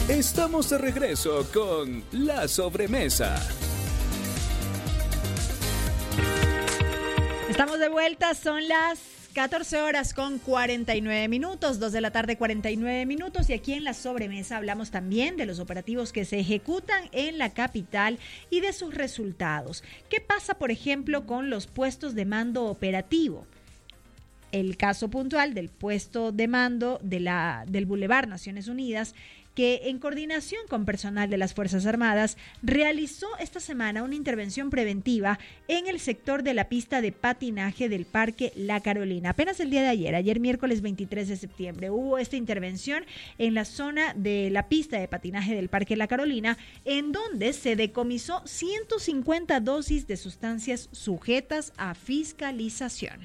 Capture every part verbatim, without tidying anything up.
Estamos de regreso con La Sobremesa. Estamos de vuelta, son las catorce horas con cuarenta y nueve minutos, dos de la tarde cuarenta y nueve minutos, y aquí en La Sobremesa hablamos también de los operativos que se ejecutan en la capital y de sus resultados. ¿Qué pasa, por ejemplo, con los puestos de mando operativo? El caso puntual del puesto de mando de la, del Boulevard Naciones Unidas, que en coordinación con personal de las Fuerzas Armadas realizó esta semana una intervención preventiva en el sector de la pista de patinaje del Parque La Carolina. Apenas el día de ayer, ayer miércoles veintitrés de septiembre, hubo esta intervención en la zona de la pista de patinaje del Parque La Carolina, en donde se decomisó ciento cincuenta dosis de sustancias sujetas a fiscalización.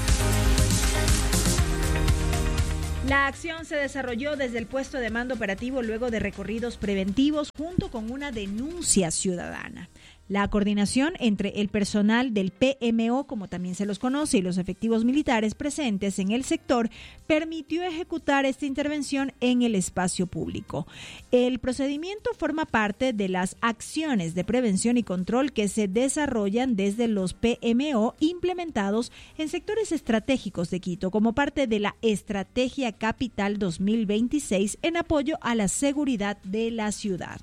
La acción se desarrolló desde el puesto de mando operativo luego de recorridos preventivos junto con una denuncia ciudadana. La coordinación entre el personal del P M O, como también se los conoce, y los efectivos militares presentes en el sector permitió ejecutar esta intervención en el espacio público. El procedimiento forma parte de las acciones de prevención y control que se desarrollan desde los P M O implementados en sectores estratégicos de Quito como parte de la Estrategia Capital dos mil veintiséis en apoyo a la seguridad de la ciudad.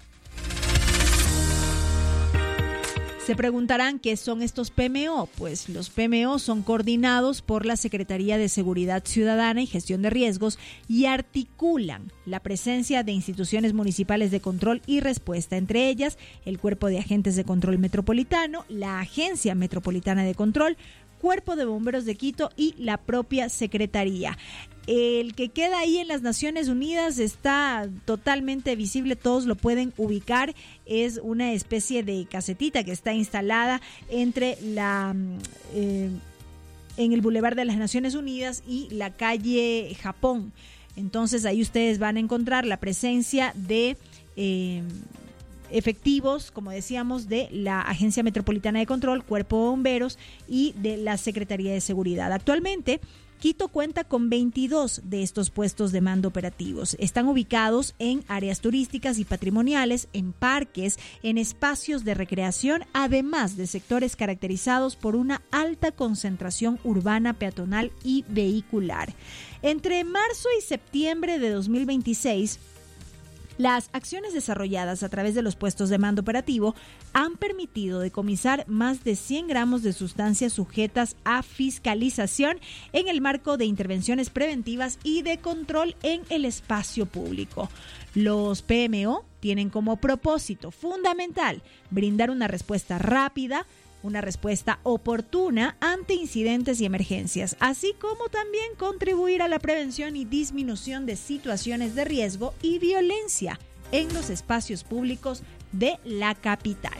Se preguntarán qué son estos P M O. Pues los P M O son coordinados por la Secretaría de Seguridad Ciudadana y Gestión de Riesgos y articulan la presencia de instituciones municipales de control y respuesta, entre ellas el Cuerpo de Agentes de Control Metropolitano, la Agencia Metropolitana de Control, Cuerpo de Bomberos de Quito y la propia Secretaría. El que queda ahí en las Naciones Unidas está totalmente visible, todos lo pueden ubicar. Es una especie de casetita que está instalada entre la eh, en el Boulevard de las Naciones Unidas y la calle Japón. Entonces ahí ustedes van a encontrar la presencia de eh, efectivos, como decíamos, de la Agencia Metropolitana de Control, Cuerpo de Bomberos y de la Secretaría de Seguridad. Actualmente, Quito cuenta con veintidós de estos puestos de mando operativos. Están ubicados en áreas turísticas y patrimoniales, en parques, en espacios de recreación, además de sectores caracterizados por una alta concentración urbana, peatonal y vehicular. Entre marzo y septiembre de dos mil veintiséis, las acciones desarrolladas a través de los puestos de mando operativo han permitido decomisar más de cien gramos de sustancias sujetas a fiscalización en el marco de intervenciones preventivas y de control en el espacio público. Los P M O tienen como propósito fundamental brindar una respuesta rápida, una respuesta oportuna ante incidentes y emergencias, así como también contribuir a la prevención y disminución de situaciones de riesgo y violencia en los espacios públicos de la capital.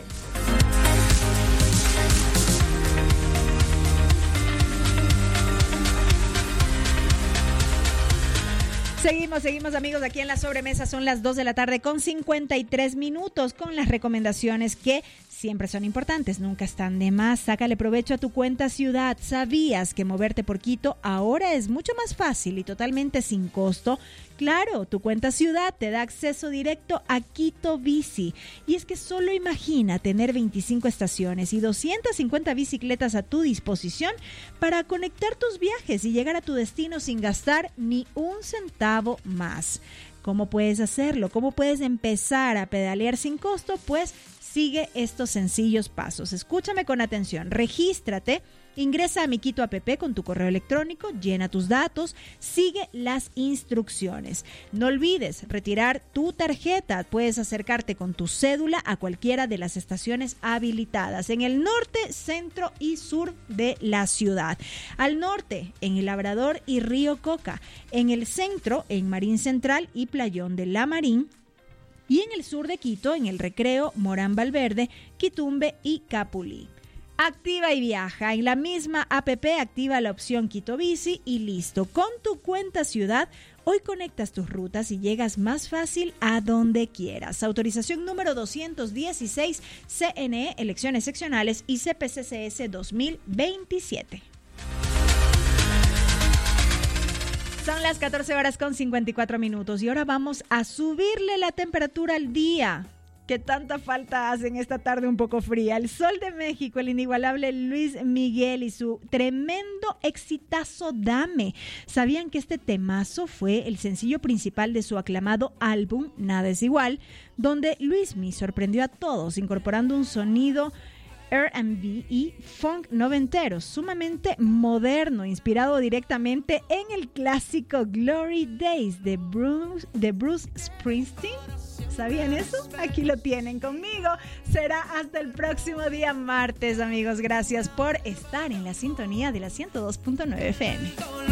Seguimos, seguimos amigos, aquí en La Sobremesa son las dos de la tarde con cincuenta y tres minutos con las recomendaciones que siempre son importantes, nunca están de más. Sácale provecho a tu cuenta Ciudad. ¿Sabías que moverte por Quito ahora es mucho más fácil y totalmente sin costo? Claro, tu cuenta Ciudad te da acceso directo a Quito Bici. Y es que solo imagina tener veinticinco estaciones y doscientas cincuenta bicicletas a tu disposición para conectar tus viajes y llegar a tu destino sin gastar ni un centavo más. ¿Cómo puedes hacerlo? ¿Cómo puedes empezar a pedalear sin costo? Pues sigue estos sencillos pasos. Escúchame con atención. Regístrate, ingresa a Mi Quito App con tu correo electrónico, llena tus datos, sigue las instrucciones. No olvides retirar tu tarjeta. Puedes acercarte con tu cédula a cualquiera de las estaciones habilitadas en el norte, centro y sur de la ciudad. Al norte, en El Labrador y Río Coca. En el centro, en Marín Central y Playón de la Marín. Y en el sur de Quito, en El Recreo, Morán Valverde, Quitumbe y Capulí. Activa y viaja. En la misma app activa la opción Quito Bici y listo. Con tu cuenta Ciudad, hoy conectas tus rutas y llegas más fácil a donde quieras. Autorización número doscientos dieciséis, C N E, elecciones seccionales y C P C C S dos mil veintisiete. Son las catorce horas con cincuenta y cuatro minutos y ahora vamos a subirle la temperatura al día, que tanta falta hace en esta tarde un poco fría. El Sol de México, el inigualable Luis Miguel y su tremendo exitazo Dame. ¿Sabían que este temazo fue el sencillo principal de su aclamado álbum Nada es Igual, donde Luismi sorprendió a todos incorporando un sonido R and B y funk noventero, sumamente moderno, inspirado directamente en el clásico Glory Days de Bruce, de Bruce Springsteen? ¿Sabían eso? Aquí lo tienen conmigo. Será hasta el próximo día martes, amigos. Gracias por estar en la sintonía de la ciento dos punto nueve F M.